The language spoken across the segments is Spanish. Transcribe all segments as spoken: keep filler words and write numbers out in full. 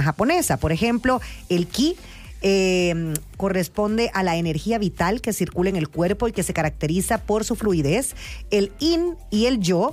japonesa. Por ejemplo, el ki Eh, corresponde a la energía vital que circula en el cuerpo y que se caracteriza por su fluidez. El in y el yo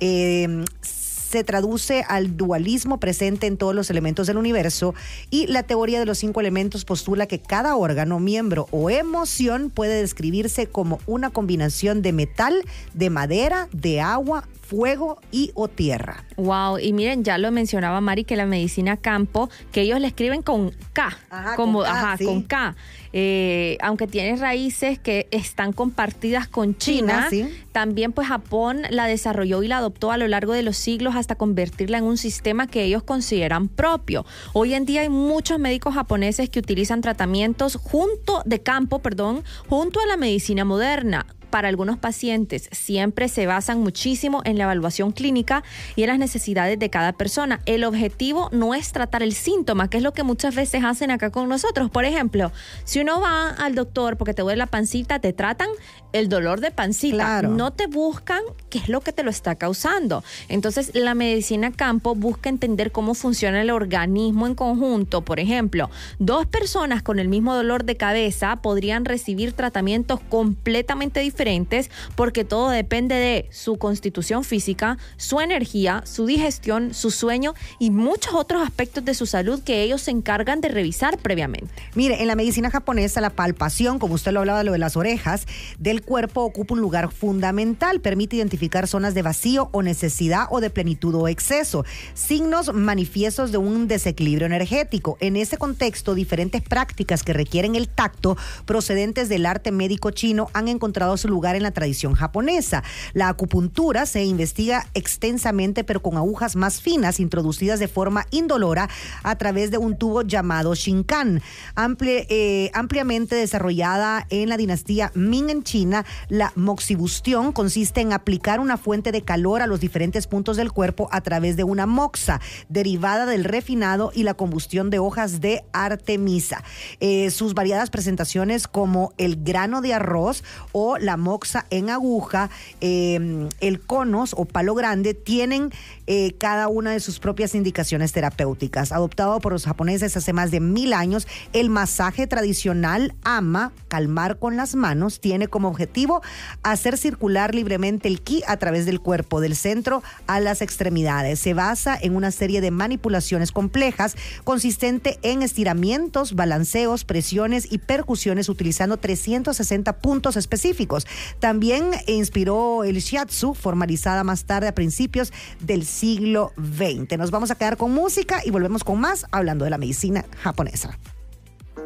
eh, se traduce al dualismo presente en todos los elementos del universo, y la teoría de los cinco elementos postula que cada órgano, miembro o emoción puede describirse como una combinación de metal, de madera, de agua, fuego y o tierra. Wow, y miren, ya lo mencionaba Mari, que la medicina campo, que ellos le escriben con K, Ajá, como con K, ajá, sí. con K. Eh, aunque tiene raíces que están compartidas con China, China, sí. También pues Japón la desarrolló y la adoptó a lo largo de los siglos hasta convertirla en un sistema que ellos consideran propio. Hoy en día hay muchos médicos japoneses que utilizan tratamientos junto de campo, perdón, junto a la medicina moderna. Para algunos pacientes siempre se basan muchísimo en la evaluación clínica y en las necesidades de cada persona. El objetivo no es tratar el síntoma, que es lo que muchas veces hacen acá con nosotros. Por ejemplo, si uno va al doctor porque te duele la pancita, te tratan el dolor de pancita. Claro. No te buscan qué es lo que te lo está causando. Entonces, la medicina campo busca entender cómo funciona el organismo en conjunto. Por ejemplo, dos personas con el mismo dolor de cabeza podrían recibir tratamientos completamente diferentes, porque todo depende de su constitución física, su energía, su digestión, su sueño y muchos otros aspectos de su salud que ellos se encargan de revisar previamente. Mire, en la medicina japonesa la palpación, como usted lo hablaba, lo de las orejas, del cuerpo ocupa un lugar fundamental. Permite identificar zonas de vacío o necesidad o de plenitud o exceso, signos manifiestos de un desequilibrio energético. En ese contexto, diferentes prácticas que requieren el tacto procedentes del arte médico chino han encontrado su lugar en la tradición japonesa. La acupuntura se investiga extensamente, pero con agujas más finas introducidas de forma indolora a través de un tubo llamado Shinkan. Ampli, eh, ampliamente desarrollada en la dinastía Ming en China, la moxibustión consiste en aplicar una fuente de calor a los diferentes puntos del cuerpo a través de una moxa, derivada del refinado y la combustión de hojas de artemisa. Eh, sus variadas presentaciones, como el grano de arroz o la moxa en aguja, eh, el conos o palo grande, tienen eh, cada una de sus propias indicaciones terapéuticas. Adoptado por los japoneses hace más de mil años, el masaje tradicional ama calmar con las manos. Tiene como objetivo hacer circular libremente el ki a través del cuerpo, del centro a las extremidades. Se basa en una serie de manipulaciones complejas, consistente en estiramientos, balanceos, presiones y percusiones, utilizando trescientos sesenta puntos específicos. También inspiró el shiatsu, formalizada más tarde a principios del siglo veinte. Nos vamos a quedar con música y volvemos con más hablando de la medicina japonesa.